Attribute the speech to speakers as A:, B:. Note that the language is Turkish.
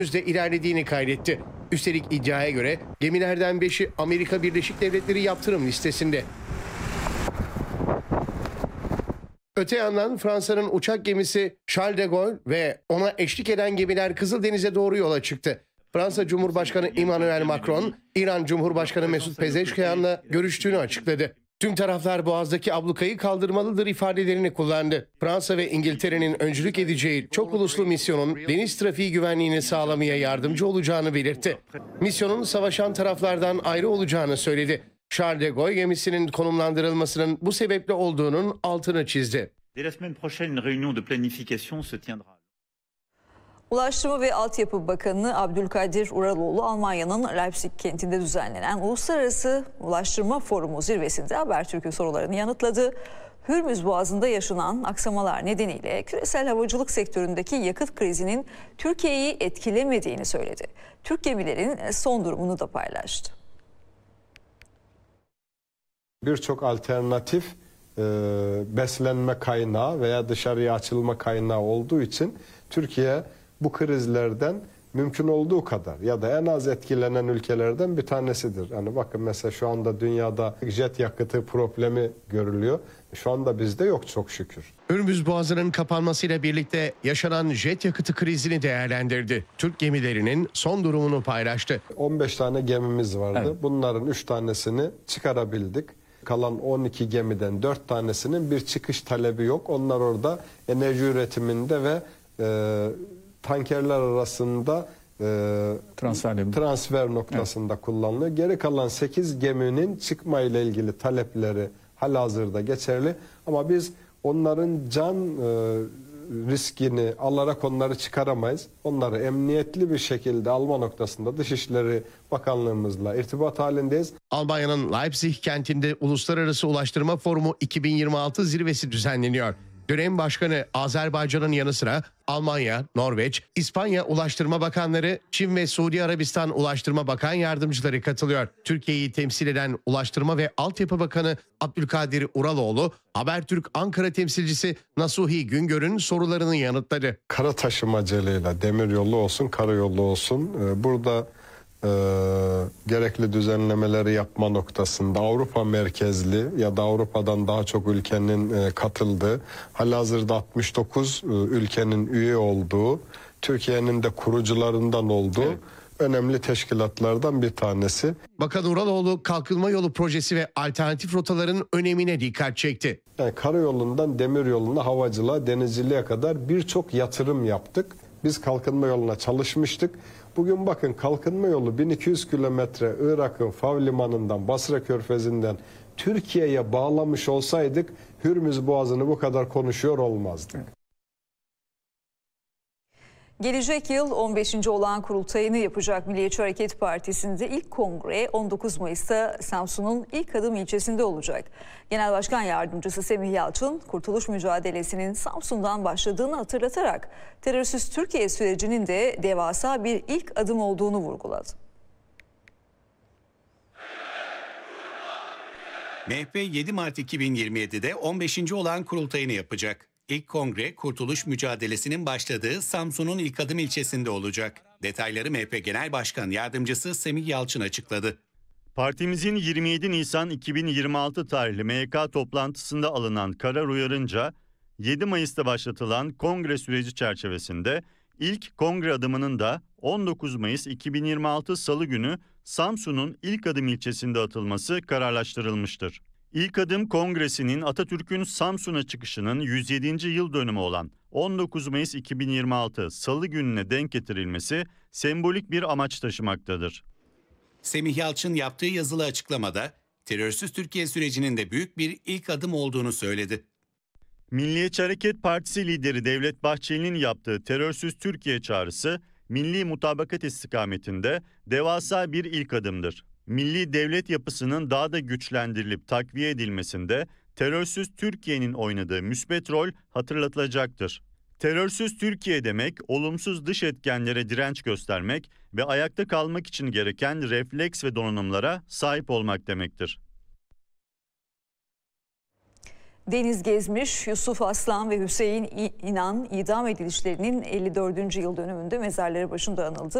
A: ilerlediğini kaydetti. Üstelik iddiaya göre gemilerden 5'i Amerika Birleşik Devletleri yaptırım listesinde. Öte yandan Fransa'nın uçak gemisi Charles de Gaulle ve ona eşlik eden gemiler Kızıldeniz'e doğru yola çıktı. Fransa Cumhurbaşkanı Emmanuel Macron, İran Cumhurbaşkanı Mesut Pezeshkian'la görüştüğünü açıkladı. Tüm taraflar Boğaz'daki ablukayı kaldırmalıdır ifadelerini kullandı. Fransa ve İngiltere'nin öncülük edeceği çok uluslu misyonun deniz trafiği güvenliğini sağlamaya yardımcı olacağını belirtti. Misyonun savaşan taraflardan ayrı olacağını söyledi. Charles de Gaulle gemisinin konumlandırılmasının bu sebeple olduğunun altını çizdi.
B: Ulaştırma ve Altyapı Bakanı Abdülkadir Uraloğlu, Almanya'nın Leipzig kentinde düzenlenen Uluslararası Ulaştırma Forumu zirvesinde Habertürk'ün sorularını yanıtladı. Hürmüz Boğazı'nda yaşanan aksamalar nedeniyle küresel havacılık sektöründeki yakıt krizinin Türkiye'yi etkilemediğini söyledi. Türk gemilerin son durumunu da paylaştı.
C: Birçok alternatif beslenme kaynağı veya dışarıya açılma kaynağı olduğu için Türkiye bu krizlerden mümkün olduğu kadar ya da en az etkilenen ülkelerden bir tanesidir. Hani bakın mesela şu anda dünyada jet yakıtı problemi görülüyor. Şu anda bizde yok çok şükür.
A: Hürmüz Boğazı'nın kapanmasıyla birlikte yaşanan jet yakıtı krizini değerlendirdi. Türk gemilerinin son durumunu paylaştı.
C: 15 tane gemimiz vardı. Evet. Bunların 3 tanesini çıkarabildik. Kalan 12 gemiden 4 tanesinin bir çıkış talebi yok. Onlar orada enerji üretiminde ve tankerler arasında transfer noktasında kullanılıyor. Geri kalan 8 geminin çıkma ile ilgili talepleri halihazırda geçerli. Ama biz onların can riskini alarak onları çıkaramayız. Onları emniyetli bir şekilde alma noktasında Dışişleri Bakanlığımızla irtibat halindeyiz.
A: Almanya'nın Leipzig kentinde Uluslararası Ulaştırma Forumu 2026 zirvesi düzenleniyor. Dönem başkanı Azerbaycan'ın yanı sıra Almanya, Norveç, İspanya Ulaştırma Bakanları, Çin ve Suudi Arabistan Ulaştırma Bakan Yardımcıları katılıyor. Türkiye'yi temsil eden Ulaştırma ve Altyapı Bakanı Abdülkadir Uraloğlu, Habertürk Ankara temsilcisi Nasuhi Güngör'ün sorularını yanıtladı.
C: Kara taşımacılığıyla demiryolu olsun, karayolu olsun burada gerekli düzenlemeleri yapma noktasında Avrupa merkezli ya da Avrupa'dan daha çok ülkenin katıldığı, halihazırda 69 ülkenin üye olduğu, Türkiye'nin de kurucularından olduğu önemli teşkilatlardan bir tanesi.
A: Bakan Uraloğlu kalkınma yolu projesi ve alternatif rotaların önemine dikkat çekti.
C: Yani karayolundan demiryoluna, havacılığa, denizciliğe kadar birçok yatırım yaptık. Biz kalkınma yoluna çalışmıştık. Bugün bakın kalkınma yolu 1200 kilometre Irak'ın Fav Limanı'ndan, Basra Körfezi'nden Türkiye'ye bağlamış olsaydık Hürmüz Boğazı'nı bu kadar konuşuyor olmazdık.
B: Gelecek yıl 15. olağan kurultayını yapacak Milliyetçi Hareket Partisi'nde ilk kongre 19 Mayıs'ta Samsun'un ilk adım ilçesinde olacak. Genel Başkan Yardımcısı Semih Yalçın, kurtuluş mücadelesinin Samsun'dan başladığını hatırlatarak terörsüz Türkiye sürecinin de devasa bir ilk adım olduğunu vurguladı.
D: MHP 7 Mart 2027'de 15. olağan kurultayını yapacak. İlk kongre kurtuluş mücadelesinin başladığı Samsun'un ilk adım ilçesinde olacak. Detayları MHP Genel Başkan Yardımcısı Semih Yalçın açıkladı.
E: Partimizin 27 Nisan 2026 tarihli MYK toplantısında alınan karar uyarınca 7 Mayıs'ta başlatılan kongre süreci çerçevesinde ilk kongre adımının da 19 Mayıs 2026 Salı günü Samsun'un ilk adım ilçesinde atılması kararlaştırılmıştır. İlk adım kongresinin Atatürk'ün Samsun'a çıkışının 107. yıl dönümü olan 19 Mayıs 2026 Salı gününe denk getirilmesi sembolik bir amaç taşımaktadır.
D: Semih Yalçın yaptığı yazılı açıklamada terörsüz Türkiye sürecinin de büyük bir ilk adım olduğunu söyledi.
E: Milliyetçi Hareket Partisi lideri Devlet Bahçeli'nin yaptığı terörsüz Türkiye çağrısı milli mutabakat istikametinde devasa bir ilk adımdır. Milli devlet yapısının daha da güçlendirilip takviye edilmesinde terörsüz Türkiye'nin oynadığı müsbet rol hatırlatılacaktır. Terörsüz Türkiye demek, olumsuz dış etkenlere direnç göstermek ve ayakta kalmak için gereken refleks ve donanımlara sahip olmak demektir.
B: Deniz Gezmiş, Yusuf Aslan ve Hüseyin İnan idam edilişlerinin 54. yıl dönümünde mezarları başında anıldı.